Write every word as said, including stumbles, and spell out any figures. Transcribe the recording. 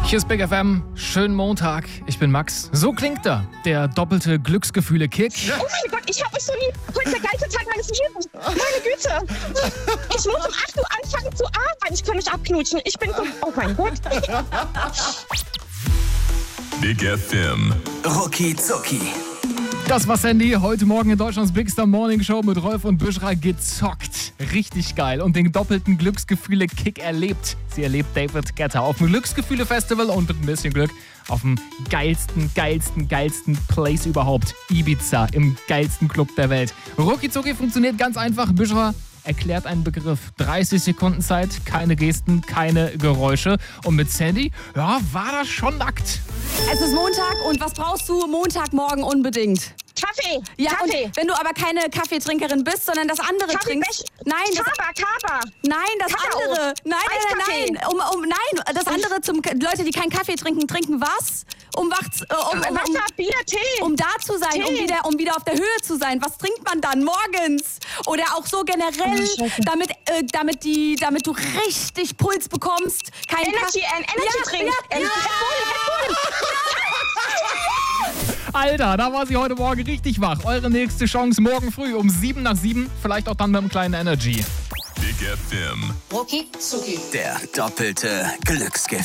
Hier ist Big F M, schönen Montag, ich bin Max. So klingt er, der doppelte Glücksgefühle-Kick. Oh mein Gott, ich hab euch so lieb. Heute ist der geilste Tag meines Lebens. Meine Güte. Ich muss um acht Uhr anfangen zu arbeiten. Ich kann mich abknutschen. Ich bin so... Oh mein Gott. Big F M. Rucki Zucki. Das war Sandy, heute Morgen in Deutschlands Big Star Morning Show mit Rolf und Büschra gezockt. Richtig geil und den doppelten Glücksgefühle-Kick erlebt. Sie erlebt David Guetta auf dem Glücksgefühle-Festival und mit ein bisschen Glück auf dem geilsten, geilsten, geilsten Place überhaupt. Ibiza, im geilsten Club der Welt. Rucki Zucki funktioniert ganz einfach. Büschra erklärt einen Begriff. dreißig Sekunden Zeit, keine Gesten, keine Geräusche. Und mit Sandy, ja, war das schon nackt. Es ist Montag und was brauchst du Montagmorgen unbedingt? Kaffee. Ja, Kaffee. und wenn du aber keine Kaffeetrinkerin bist, sondern das andere Kaffee, trinkst. Bech- Nein, das, Kaba, Kaba. nein, das Kakao. andere. Nein, nein, Eiskaffee. nein, um, um, nein, das andere zum Leute, die keinen Kaffee trinken, trinken was? Um wach, äh, um, um, um, Wasser, Bier, Tee. um da zu sein, um Tee. wieder, um wieder auf der Höhe zu sein. Was trinkt man dann morgens? Oder auch so generell, Oh, Scheiße. damit, äh, damit, die, damit du richtig Puls bekommst. Kein Energy, Kaffee. ein Energy Ja, Drink. ja, Ähm, ja. Red Bull, Red Bull. Alter, da war sie heute Morgen richtig wach. Eure nächste Chance morgen früh um sieben nach sieben. Vielleicht auch dann mit einem kleinen Energy. Big F M. Der doppelte Glücksgift.